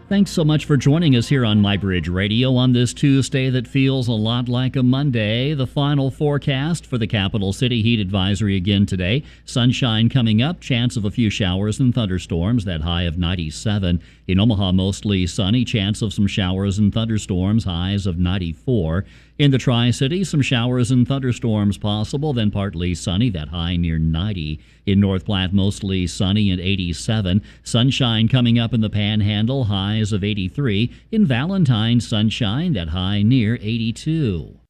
Thanks so much for joining us here on MyBridge Radio on this Tuesday that feels a lot like a Monday. The final forecast for the capital city heat advisory again today. Sunshine coming up, chance of a few showers and thunderstorms, that high of 97. In Omaha, mostly sunny, chance of some showers and thunderstorms, highs of 94. In the Tri-City, some showers and thunderstorms possible, then partly sunny, that high near 90. In North Platte, mostly sunny and 87. Sunshine coming up in the Panhandle, highs of 83. In Valentine, sunshine, that high near 82.